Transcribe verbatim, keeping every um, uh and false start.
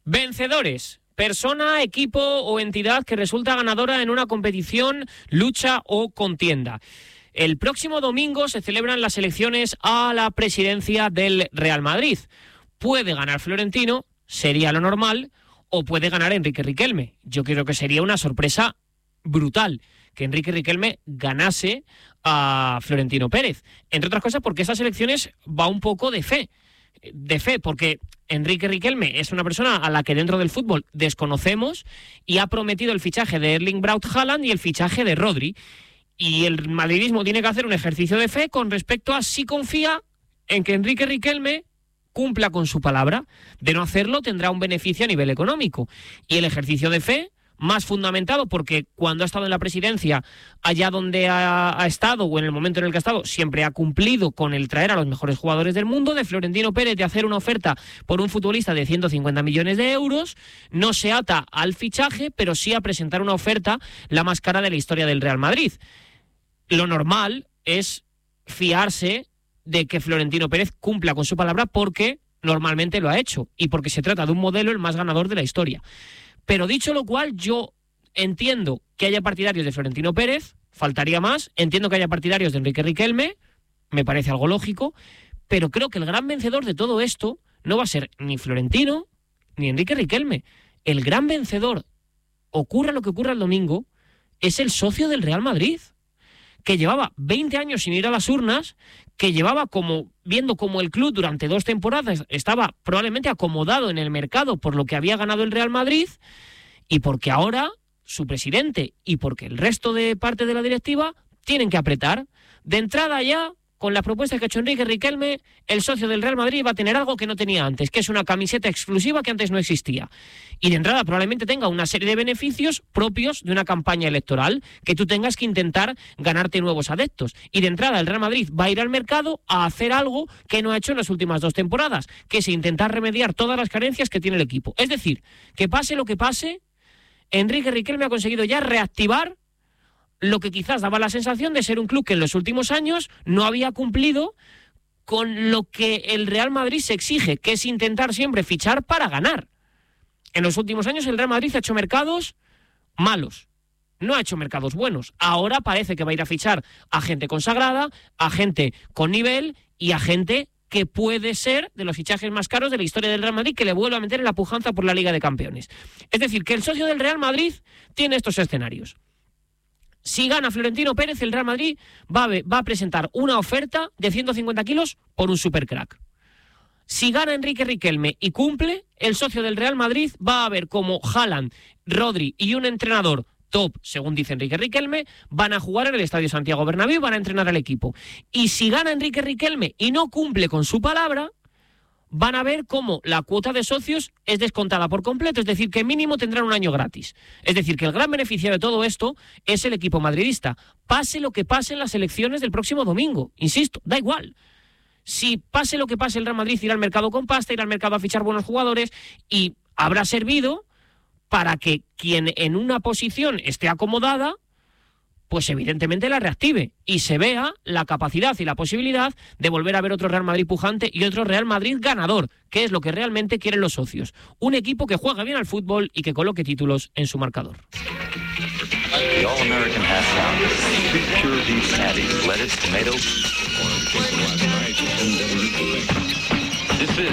Vencedores. Persona, equipo o entidad que resulta ganadora en una competición, lucha o contienda. El próximo domingo se celebran las elecciones a la presidencia del Real Madrid. Puede ganar Florentino, sería lo normal, o puede ganar Enrique Riquelme. Yo creo que sería una sorpresa brutal que Enrique Riquelme ganase a Florentino Pérez. Entre otras cosas porque esas elecciones va un poco de fe. De fe, porque Enrique Riquelme es una persona a la que dentro del fútbol desconocemos y ha prometido el fichaje de Erling Braut Haaland y el fichaje de Rodri. Y el madridismo tiene que hacer un ejercicio de fe con respecto a si confía en que Enrique Riquelme cumpla con su palabra. De no hacerlo tendrá un beneficio a nivel económico. Y el ejercicio de fe más fundamentado porque cuando ha estado en la presidencia, allá donde ha, ha estado o en el momento en el que ha estado, siempre ha cumplido con el traer a los mejores jugadores del mundo. De Florentino Pérez, de hacer una oferta por un futbolista de ciento cincuenta millones de euros, no se ata al fichaje, pero sí a presentar una oferta la más cara de la historia del Real Madrid. Lo normal es fiarse de que Florentino Pérez cumpla con su palabra porque normalmente lo ha hecho y porque se trata de un modelo el más ganador de la historia. Pero dicho lo cual, yo entiendo que haya partidarios de Florentino Pérez, faltaría más, entiendo que haya partidarios de Enrique Riquelme, me parece algo lógico, pero creo que el gran vencedor de todo esto no va a ser ni Florentino ni Enrique Riquelme. El gran vencedor, ocurra lo que ocurra el domingo, es el socio del Real Madrid, que llevaba veinte años sin ir a las urnas, que llevaba como viendo como el club durante dos temporadas estaba probablemente acomodado en el mercado por lo que había ganado el Real Madrid y porque ahora su presidente y porque el resto de parte de la directiva tienen que apretar. De entrada ya, con las propuestas que ha hecho Enrique Riquelme, el socio del Real Madrid va a tener algo que no tenía antes, que es una camiseta exclusiva que antes no existía. Y de entrada probablemente tenga una serie de beneficios propios de una campaña electoral, que tú tengas que intentar ganarte nuevos adeptos. Y de entrada el Real Madrid va a ir al mercado a hacer algo que no ha hecho en las últimas dos temporadas, que es intentar remediar todas las carencias que tiene el equipo. Es decir, que pase lo que pase, Enrique Riquelme ha conseguido ya reactivar lo que quizás daba la sensación de ser un club que en los últimos años no había cumplido con lo que el Real Madrid se exige, que es intentar siempre fichar para ganar. En los últimos años el Real Madrid ha hecho mercados malos, no ha hecho mercados buenos. Ahora parece que va a ir a fichar a gente consagrada, a gente con nivel y a gente que puede ser de los fichajes más caros de la historia del Real Madrid, que le vuelva a meter en la pujanza por la Liga de Campeones. Es decir, que el socio del Real Madrid tiene estos escenarios. Si gana Florentino Pérez, el Real Madrid va a, va a presentar una oferta de ciento cincuenta kilos por un supercrack. Si gana Enrique Riquelme y cumple, el socio del Real Madrid va a ver cómo Haaland, Rodri y un entrenador top, según dice Enrique Riquelme, van a jugar en el Estadio Santiago Bernabéu y van a entrenar al equipo. Y si gana Enrique Riquelme y no cumple con su palabra, van a ver cómo la cuota de socios es descontada por completo, es decir, que mínimo tendrán un año gratis. Es decir, que el gran beneficiario de todo esto es el equipo madridista. Pase lo que pase en las elecciones del próximo domingo, insisto, da igual. Si pase lo que pase, el Real Madrid irá al mercado con pasta, irá al mercado a fichar buenos jugadores y habrá servido para que quien en una posición esté acomodada, pues evidentemente la reactive y se vea la capacidad y la posibilidad de volver a ver otro Real Madrid pujante y otro Real Madrid ganador, que es lo que realmente quieren los socios. Un equipo que juega bien al fútbol y que coloque títulos en su marcador. The All-American Half Pounder. Pure beef patties, lettuce, tomato. This is